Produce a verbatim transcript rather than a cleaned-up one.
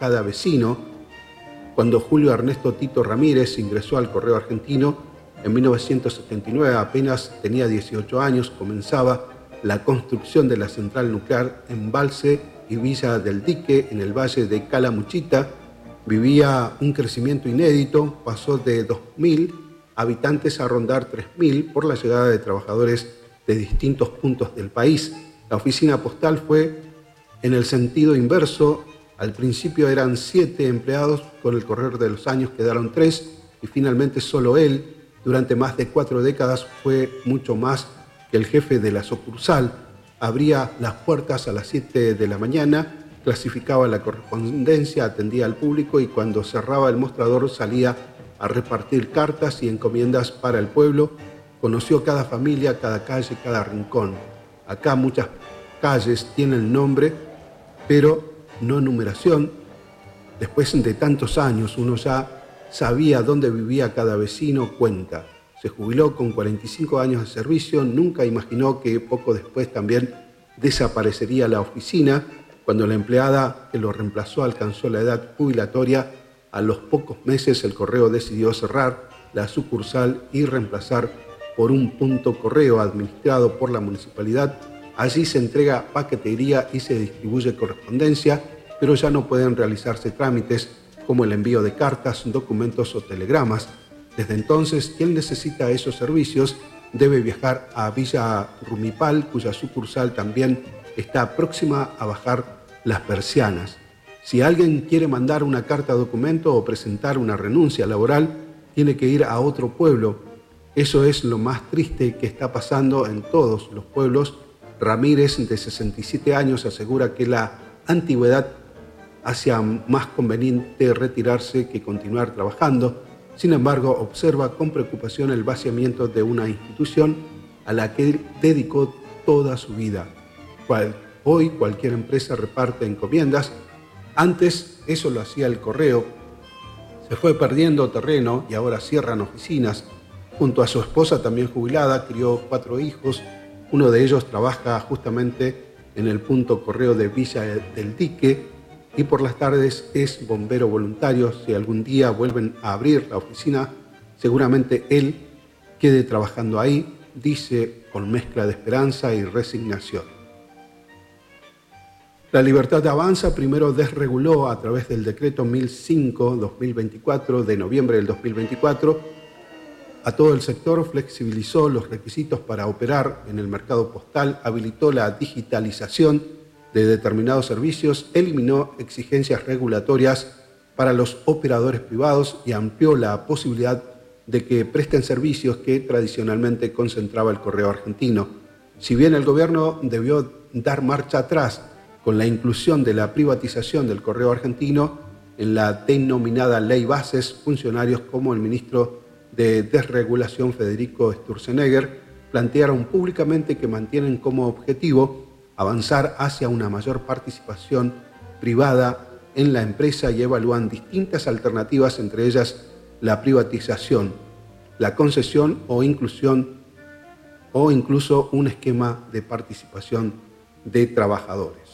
cada vecino. Cuando Julio Ernesto Tito Ramírez ingresó al Correo Argentino en mil novecientos setenta y nueve, apenas tenía dieciocho años, comenzaba la construcción de la central nuclear Embalse y Villa del Dique en el valle de Calamuchita. Vivía un crecimiento inédito, pasó de dos mil habitantes a rondar tres mil por la llegada de trabajadores de distintos puntos del país. La oficina postal fue en el sentido inverso. Al principio eran siete empleados, con el correr de los años quedaron tres y finalmente solo él. Durante más de cuatro décadas fue mucho más que el jefe de la sucursal. Abría las puertas a las siete de la mañana, clasificaba la correspondencia, atendía al público y cuando cerraba el mostrador salía a repartir cartas y encomiendas para el pueblo. Conoció cada familia, cada calle, cada rincón. Acá muchas calles tienen nombre, pero no numeración. Después de tantos años uno ya sabía dónde vivía cada vecino, cuenta. Se jubiló con cuarenta y cinco años de servicio, nunca imaginó que poco después también desaparecería la oficina. Cuando la empleada que lo reemplazó alcanzó la edad jubilatoria, a los pocos meses el correo decidió cerrar la sucursal y reemplazar por un punto correo administrado por la municipalidad. Allí se entrega paquetería y se distribuye correspondencia, pero ya no pueden realizarse trámites como el envío de cartas, documentos o telegramas. Desde entonces, quien necesita esos servicios debe viajar a Villa Rumipal, cuya sucursal también está próxima a bajar las persianas. Si alguien quiere mandar una carta documento o presentar una renuncia laboral, tiene que ir a otro pueblo. Eso es lo más triste que está pasando en todos los pueblos. Ramírez, de sesenta y siete años, asegura que la antigüedad hacía más conveniente retirarse que continuar trabajando. Sin embargo, observa con preocupación el vaciamiento de una institución a la que dedicó toda su vida. Cual, hoy cualquier empresa reparte encomiendas. Antes eso lo hacía el correo. Se fue perdiendo terreno y ahora cierran oficinas. Junto a su esposa, también jubilada, crió cuatro hijos. Uno de ellos trabaja justamente en el punto correo de Villa del Dique y por las tardes es bombero voluntario. Si algún día vuelven a abrir la oficina, seguramente él quede trabajando ahí, dice con mezcla de esperanza y resignación. La Libertad Avanza primero desreguló a través del decreto mil cinco barra dos mil veinticuatro de noviembre del dos mil veinticuatro a todo el sector, flexibilizó los requisitos para operar en el mercado postal, habilitó la digitalización de determinados servicios, eliminó exigencias regulatorias para los operadores privados y amplió la posibilidad de que presten servicios que tradicionalmente concentraba el Correo Argentino. Si bien el gobierno debió dar marcha atrás con la inclusión de la privatización del Correo Argentino en la denominada Ley Bases, funcionarios como el ministro de Desregulación Federico Sturzenegger plantearon públicamente que mantienen como objetivo avanzar hacia una mayor participación privada en la empresa y evalúan distintas alternativas, entre ellas la privatización, la concesión o inclusión o incluso un esquema de participación de trabajadores.